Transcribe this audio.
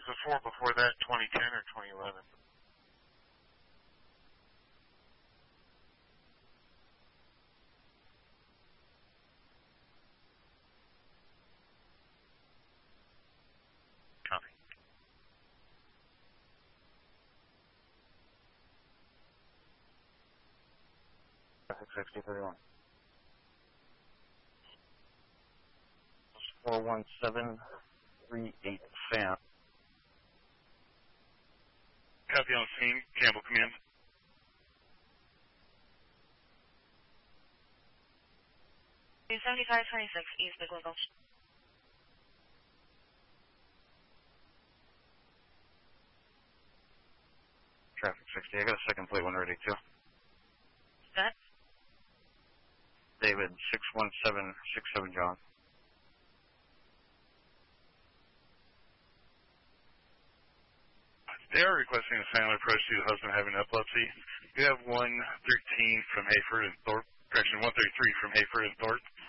Is the 4 before that 2010 or 2011? Copy. Traffic 6031. 41738 Sam. Copy on scene. Campbell, command. Two 7526 East McWiggle. Traffic 60. I got a second plate one ready too. Set. David 61767 John. They are requesting a silent approach to the husband having epilepsy. We have 113 from Hayford and Thorpe. Correction, 133 from Hayford and Thorpe.